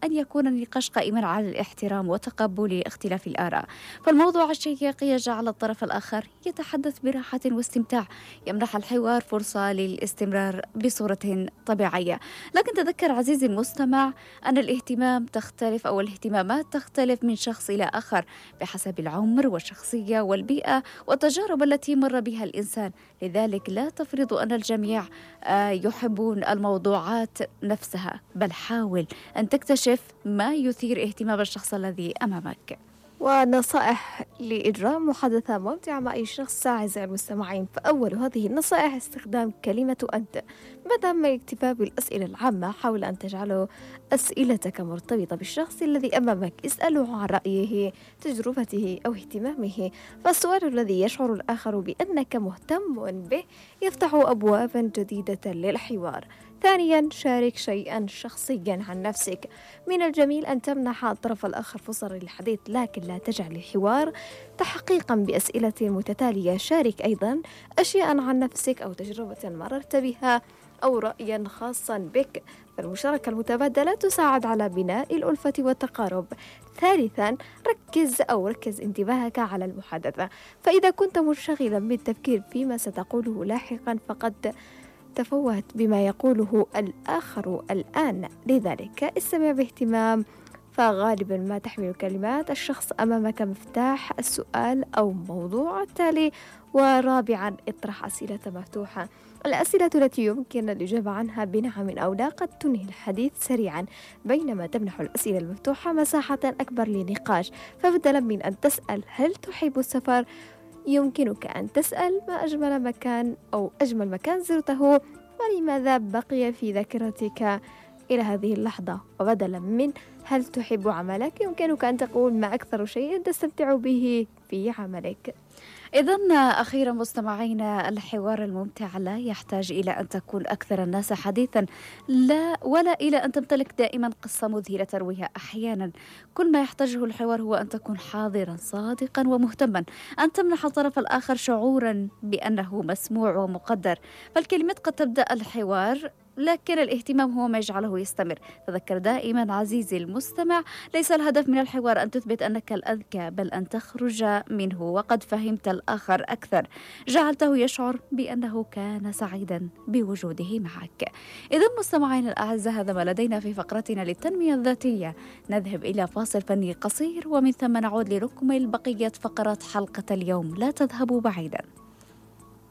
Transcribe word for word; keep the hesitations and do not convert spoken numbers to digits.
أن يكون النقاش قائما على الاحترام وتقبل اختلاف الآراء. فالموضوع الشيق يجعل الطرف الآخر يتحدث براحة واستمتاع، يمنح الحوار فرصة للاستمرار بصورة طبيعية. لكن تذكر عزيزي المستمع أن الاهتمام تختلف أو الاهتمامات تختلف من شخص إلى آخر بحسب العمر والشخصية والبيئة والتجارب التي مر بها الإنسان. لذلك لا تفرض أن الجميع آه، يحبون الموضوعات نفسها، بل حاول أن تكتشف ما يثير اهتمام الشخص الذي أمامك. ونصائح لإجراء محادثة ممتعة مع أي شخص أعزائي المستمعين. فأول هذه النصائح استخدام كلمة أنت بدلا من الاكتفاء بالأسئلة العامة. حاول أن تجعل أسئلتك مرتبطة بالشخص الذي أمامك، اسأله عن رأيه، تجربته أو اهتمامه. فالسؤال الذي يشعر الآخر بأنك مهتم به يفتح أبوابا جديدة للحوار. ثانيا، شارك شيئا شخصيا عن نفسك. من الجميل أن تمنح الطرف الآخر فرصة للحديث، لكن لا تجعل الحوار تحقيقا بأسئلة متتالية. شارك أيضا أشياء عن نفسك أو تجربة مررت بها أو رأيا خاصا بك. فالمشاركة المتبادلة تساعد على بناء الألفة والتقارب. ثالثا، ركز أو ركز انتباهك على المحادثة. فإذا كنت منشغلا بالتفكير فيما ستقوله لاحقا فقد تفوت بما يقوله الآخر الآن. لذلك استمع باهتمام، فغالبا ما تحمل كلمات الشخص أمامك مفتاح السؤال أو موضوع التالي. ورابعا، اطرح أسئلة مفتوحة. الأسئلة التي يمكن الإجابة عنها بنعم أو لا قد تنهي الحديث سريعا، بينما تمنح الأسئلة المفتوحة مساحة أكبر للنقاش. فبدلا من أن تسأل هل تحب السفر، يمكنك أن تسأل ما أجمل مكان أو أجمل مكان زرته ولماذا بقي في ذاكرتك إلى هذه اللحظة. وبدلا من هل تحب عملك، يمكنك أن تقول ما أكثر شيء تستمتع به في عملك. إذن أخيرا مستمعينا، الحوار الممتع لا يحتاج إلى أن تكون أكثر الناس حديثا، لا ولا إلى أن تمتلك دائما قصة مذهلة ترويها. أحيانا كل ما يحتاجه الحوار هو أن تكون حاضرا صادقا ومهتما، أن تمنح الطرف الآخر شعورا بأنه مسموع ومقدر. فالكلمات قد تبدأ الحوار، لكن الاهتمام هو ما يجعله يستمر. تذكر دائما عزيزي المستمع، ليس الهدف من الحوار أن تثبت أنك الأذكى، بل أن تخرج منه وقد فهمت الآخر أكثر، جعلته يشعر بأنه كان سعيدا بوجوده معك. إذا مستمعين الأعزاء، هذا ما لدينا في فقرتنا للتنمية الذاتية. نذهب إلى فاصل فني قصير، ومن ثم نعود لنكمل بقية فقرات حلقة اليوم. لا تذهبوا بعيدا.